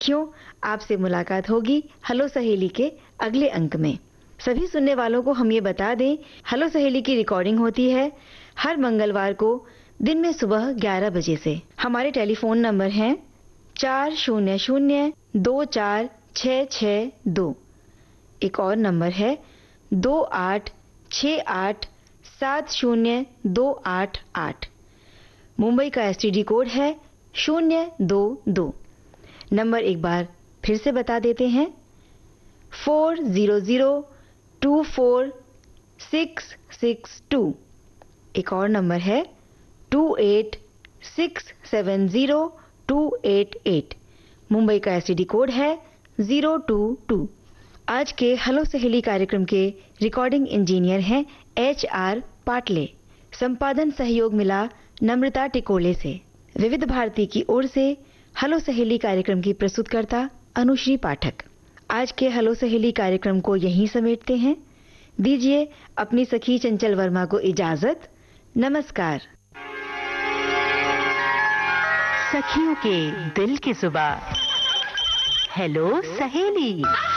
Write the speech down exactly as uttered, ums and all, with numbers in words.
साथियों, आपसे मुलाकात होगी हेलो सहेली के अगले अंक में। सभी सुनने वालों को हम ये बता दें, हेलो सहेली की रिकॉर्डिंग होती है हर मंगलवार को दिन में सुबह ग्यारह बजे से। हमारे टेलीफोन नंबर हैं चार शून्य शून्य दो चार छः छः दो। एक और नंबर है दो आठ छः आठ सात शून्य दो आठ आठ। मुंबई का एसटीडी कोड है शून्य दो दो। नंबर एक बार फिर से बता देते हैं four zero zero two four six six to. एक और नंबर है to eight six seven zero two eight eight. Mumbai का एसटीडी कोड है ज़ीरो टू टू। आज के हेलो सहेली कार्यक्रम के रिकॉर्डिंग इंजीनियर हैं एच आर पाटले। संपादन सहयोग मिला नम्रता टिकोले से। विविध भारती की ओर से हेलो सहेली कार्यक्रम की प्रस्तुतकर्ता अनुश्री पाठक। आज के हेलो सहेली कार्यक्रम को यहीं समेटते हैं। दीजिए अपनी सखी चंचल वर्मा को इजाजत। नमस्कार। सखियों के दिल की जुबान, हेलो सहेली।